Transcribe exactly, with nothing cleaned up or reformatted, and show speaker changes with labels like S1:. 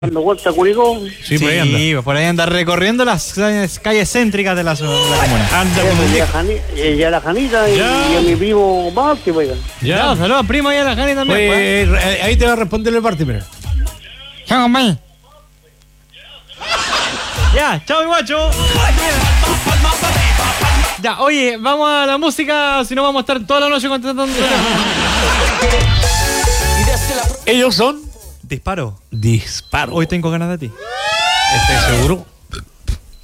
S1: dando vuelta a Curicó.
S2: Sí, por ahí anda.
S3: Sí, por ahí anda recorriendo las calles, calles céntricas de la, de la comuna.
S2: Anda
S1: Ya,
S2: con un
S1: ya,
S2: disco.
S1: Jani- eh, ya la Janita y,
S2: Ya.
S1: y a mi primo Marti, oigan.
S3: Ya,
S2: Ya.
S3: saludos, primo, y a la Jani también.
S2: Pues,
S3: pues.
S2: eh, ahí te va a responder el parte, mira.
S3: Chao, compadre. Ya, chao, guacho. Ya, oye, vamos a la música, si no vamos a estar toda la noche contestando.
S2: Ellos son
S3: Disparo.
S2: Disparo.
S3: Hoy tengo ganas de ti.
S2: ¿Estás seguro?